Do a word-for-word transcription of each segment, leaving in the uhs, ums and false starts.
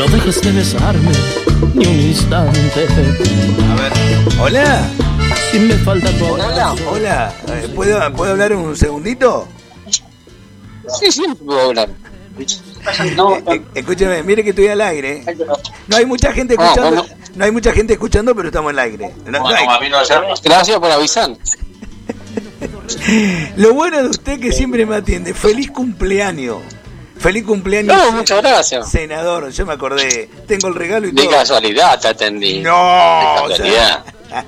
no dejes de besarme ni un instante. A ver, hola. Si me falta tu Hola, abrazo. hola. Eh, ¿Puedo, ¿Puedo hablar un segundito? Sí, sí, puedo hablar. No, Eh, eh, escúcheme, mire que estoy al aire. No hay mucha gente Ah, escuchando, bueno. no hay mucha gente escuchando, pero estamos al aire. No- no hay- gracias por avisar. Lo bueno de usted que siempre me atiende. Feliz cumpleaños. Feliz cumpleaños. No, muchas gracias. Senador, yo me acordé. Tengo el regalo y De todo. casualidad te atendí. No, De o sea, casualidad.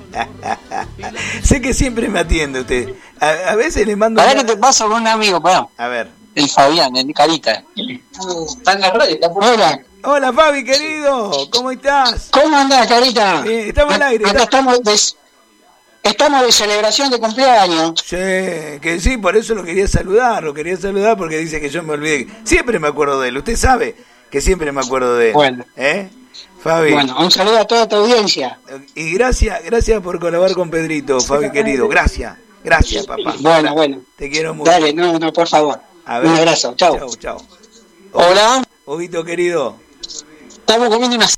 sé que siempre me atiende usted. A, a veces le mando. Pará una- que te paso con un amigo, pará. A ver. El Fabián, el Carita. Está en la radio, está por ahora. Hola Fabi, querido. ¿Cómo estás? ¿Cómo andás, Carita? Bien, estamos al aire, Acá está- estamos de, estamos de celebración de cumpleaños. Sí, que sí, por eso lo quería saludar. Lo quería saludar porque dice que yo me olvidé. Siempre me acuerdo de él. Usted sabe que siempre me acuerdo de él. Bueno. ¿Eh? Fabi. Bueno, un saludo a toda tu audiencia. Y gracias, gracias por colaborar con Pedrito, Fabi querido. Gracias. Gracias, papá. Bueno, bueno. Te quiero mucho. Dale, no, no, por favor. A ver. Un abrazo, chao. Chau, chau. Hola, Huguito querido. estamos comiendo una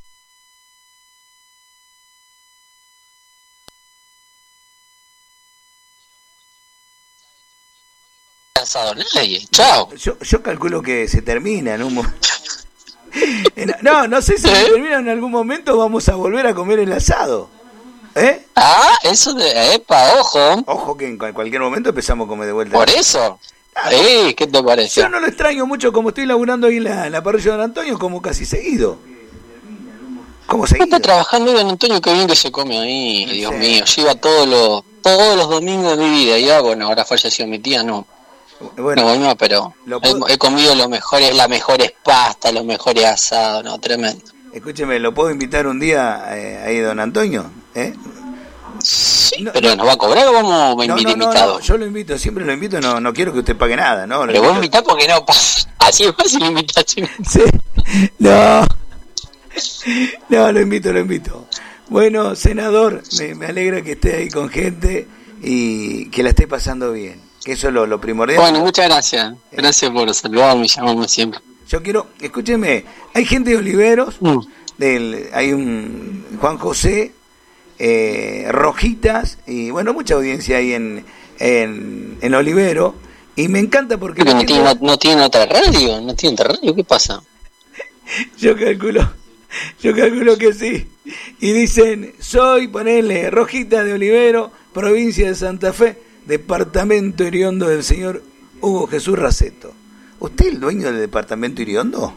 asado. Nadie. Chao. Yo, yo calculo que se termina en un momento. No, no sé si se termina en algún momento. Vamos a volver a comer el asado. ¿Eh? Ah, eso de... Epa, ojo. Ojo que en cual- cualquier momento empezamos a comer de vuelta. Por eso. Eh, ¿qué te parece? Yo no lo extraño mucho como estoy laburando ahí en la, en la parrilla de Don Antonio, como casi seguido. Como ¿Cómo seguido. está trabajando Don Antonio? Qué bien que se come ahí, Dios Sí. mío. Yo iba todos los, todos los domingos de mi vida. Ya, bueno, ahora falleció mi tía, no. Bueno, no, no, pero lo he, puedo- he comido los mejores, las mejores pastas, los mejores asados, no, tremendo. escúcheme, ¿lo puedo invitar un día eh, ahí Don Antonio? ¿Eh? Sí, No, pero ¿nos va a cobrar o vamos a No, invitar no, no, invitado? no, yo lo invito, siempre lo invito, no, no quiero que usted pague nada, ¿no? Lo Pero vos invito- invitás porque no pasa. Así es fácil invitar. Sí. Sí. No. No, lo invito, lo invito. Bueno, senador, me, me alegra que esté ahí con gente y que la esté pasando bien. Que eso es lo, lo primordial. Bueno, muchas gracias. Gracias por saludarme y llamarme siempre. Yo quiero, escúcheme, hay gente de Oliveros, Mm. del, hay un Juan José, eh, Rojitas, y bueno, mucha audiencia ahí en, en, en Olivero, y me encanta porque Pero la no gente- tiene, no, no tiene otra radio, no tiene otra radio, ¿qué pasa? yo calculo, yo calculo que sí, y dicen, soy, ponele, Rojita de Olivero, provincia de Santa Fe, departamento Iriondo del señor Hugo Jesús Raceto. ¿Usted es el dueño del departamento Iriondo?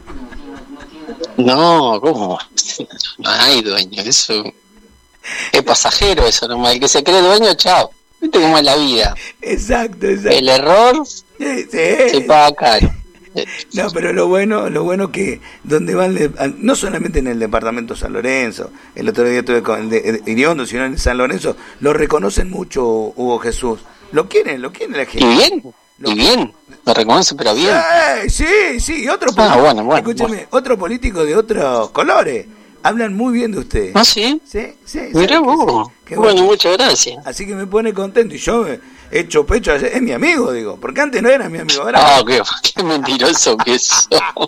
No, ¿cómo? No hay dueño, eso es pasajero, eso nomás. El que se cree dueño, chao. Viste cómo es la vida. Exacto, exacto. El error Sí, se sí. paga caro. No, pero lo bueno, lo bueno que donde van, le- no solamente en el departamento San Lorenzo, el otro día estuve con el de, de Iriondo, sino en San Lorenzo, lo reconocen mucho Hugo Jesús. Lo quieren, lo quieren la Y gente. bien, y bien. Lo reconoce, pero bien. Eh, sí, sí, otro Ah, político, bueno, bueno, escúcheme, bueno. otro político de otros colores. Hablan muy bien de usted. ¿Ah, sí? Sí, sí. Mirá ¿sabe que vos. sí? Qué Bueno, bueno. muchas gracias. Así que me pone contento y yo me echo pecho, es mi amigo, digo, porque antes no era mi amigo, ahora. Ah, qué, qué mentiroso que es.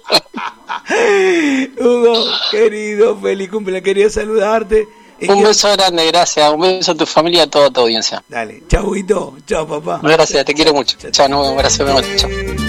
Hugo, querido, feliz cumple, quería saludarte. Y Un quiero- beso grande, gracias. Un beso a tu familia y a toda tu audiencia. Dale, chau, Huguito, chao, papá. Gracias, te quiero mucho. Chao, no, gracias, me chao. Eh,